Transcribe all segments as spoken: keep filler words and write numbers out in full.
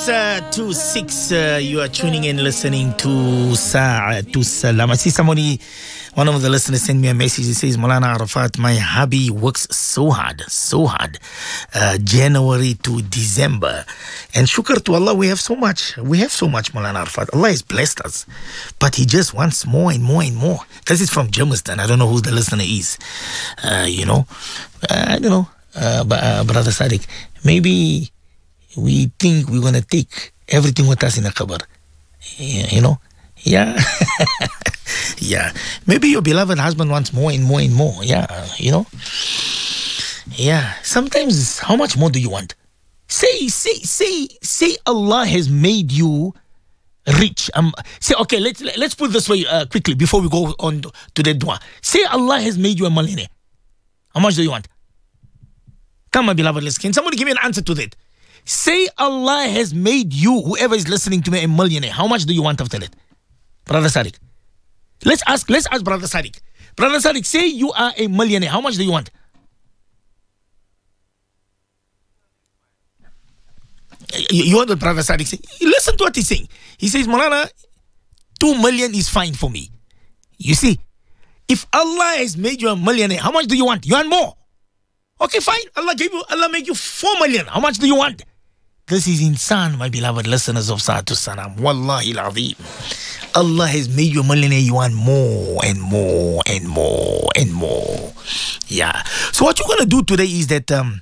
uh, to six. Uh, you are tuning in, listening to Sa'atu Salam. I see somebody, one of the listeners sent me a message. He says, Maulana Arafat, my hubby works so hard, so hard, uh, January to December. And shukr to Allah, we have so much. We have so much, Maulana Arafat. Allah has blessed us. But he just wants more and more and more. This is from Germiston. I don't know who the listener is. Uh, you know, uh, I don't know, uh, but, uh, Brother Sadiq, maybe we think we're going to take everything with us in the qabr. Yeah, you know? Yeah. Yeah. Maybe your beloved husband wants more and more and more. Yeah. You know? Yeah. Sometimes, how much more do you want? Say, say, say, say Allah has made you rich. Um, say, okay, let's, let's put it this way uh, quickly before we go on to the dua. Say Allah has made you a millionaire. How much do you want? Come, my beloved listeners. Can somebody give me an answer to that? Say Allah has made you, whoever is listening to me, a millionaire. How much do you want after that? Brother Sadiq. Let's ask, let's ask Brother Sadiq. Brother Sadiq, say you are a millionaire. How much do you want? You, you want what Brother Sadiq say? Listen to what he's saying. He says, Maulana, two million is fine for me. You see, if Allah has made you a millionaire, how much do you want? You want more? Okay, fine. Allah gave you, Allah made you four million. How much do you want? This is insan, my beloved listeners of Sa'atu Salam. Wallahi al-Azim. Allah has made you a millionaire. You want more and more and more and more. Yeah. So what you're going to do today is that um,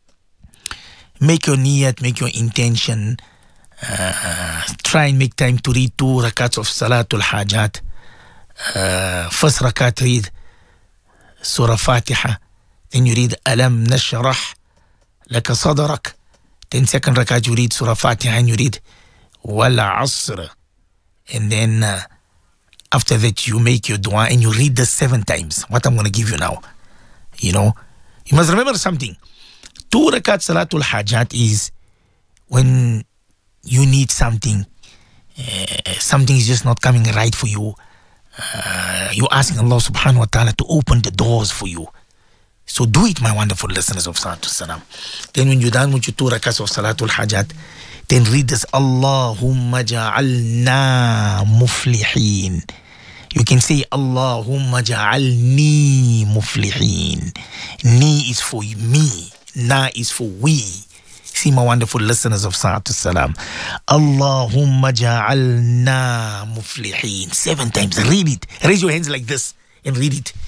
make your niyat, make your intention. Uh, try and make time to read two rakats of Salatul Hajat. Uh, first rakat, read Surah Fatiha. Then you read Alam Nashrah Laka Sadrak. Then second rakat you read Surah Fatiha and you read Wala Asr. And then uh, after that you make your dua and you read this seven times. What I'm going to give you now. You know, you must remember something. Two rakat Salatul Hajat is when you need something. Uh, something is just not coming right for you. Uh, you're asking Allah subhanahu wa ta'ala to open the doors for you. So do it, my wonderful listeners of Salatul Salam. Then when you're done with your two rakats of Salatul Hajat, then read this, Allahumma ja'alna muflihin. You can say, Allahumma ja'alni muflihin. Ni is for me. Na is for we. See, my wonderful listeners of Salatul Salam. Allahumma ja'alna muflihin. Seven times. Read it. Raise your hands like this and read it.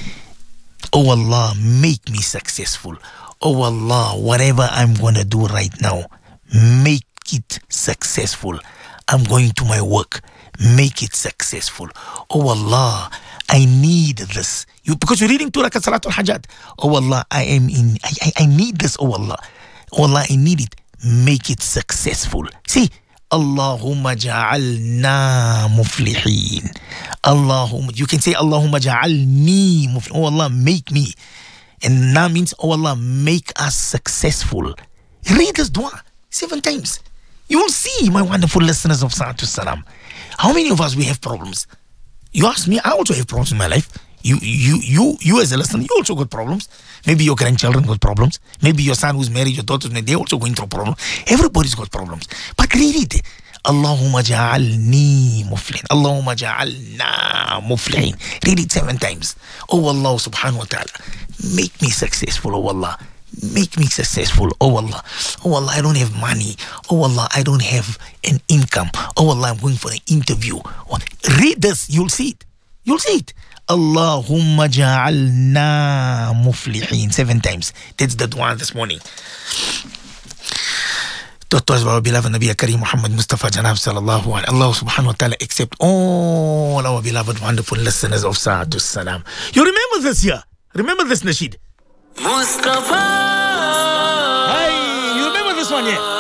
Oh Allah, make me successful. Oh Allah, whatever I'm going to do right now, make it successful. I'm going to my work, make it successful. Oh Allah, I need this. You because you're reading two rakat Salatul Hajat. Oh Allah, I am in, I, I, I need this, oh Allah. Oh Allah, I need it. Make it successful. See, Allahumma ja'alna muflihin. Allahumma, you can say Allahumma ja'alni muflihin. Oh Allah, make me. And na means, oh Allah, make us successful. Read this dua seven times. You will see, my wonderful listeners of Sa'atu Salam, how many of us we have problems. You ask me, I also have problems in my life. You, you, you, you as a listener, you also got problems. Maybe your grandchildren got problems. Maybe your son who's married, your daughters, they're also going through problems. Everybody's got problems. But read it. Allahumma ja'alni muflihin. Allahumma ja'alna muflihin. Read it seven times. Oh Allah subhanahu wa ta'ala, make me successful, oh Allah. Make me successful, oh Allah. Oh Allah, I don't have money. Oh Allah, I don't have an income. Oh Allah, I'm going for an interview. Read this, you'll see it. You'll see it. Allahumma ja'alna muflihin. Seven times. That's the dua this morning. Doctors, our beloved Nabi Kareem Muhammad Mustafa Janab sallallahu alayhi Allah subhanahu wa ta'ala accept all our beloved wonderful listeners of Sa'atu Salam. You remember this year? Remember this nasheed? Mustafa! Hey, you remember this one here?